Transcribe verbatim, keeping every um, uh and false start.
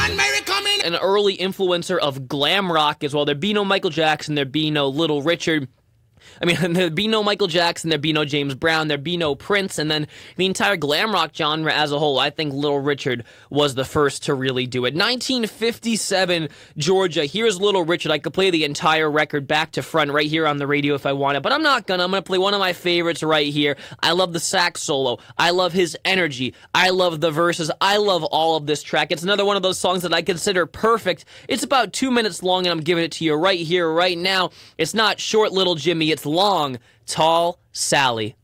an early influencer of glam rock as well. There'd be no Michael Jackson, there'd be no Little Richard. I mean, there'd be no Michael Jackson, there'd be no James Brown, there'd be no Prince, and then the entire glam rock genre as a whole, I think Little Richard was the first to really do it. nineteen fifty-seven, Georgia. Here's Little Richard. I could play the entire record back to front right here on the radio if I wanted, but I'm not gonna. I'm gonna play one of my favorites right here. I love the sax solo. I love his energy. I love the verses. I love all of this track. It's another one of those songs that I consider perfect. It's about two minutes long, and I'm giving it to you right here, right now. It's not short, Little Jimmy. It's long, Tall Sally.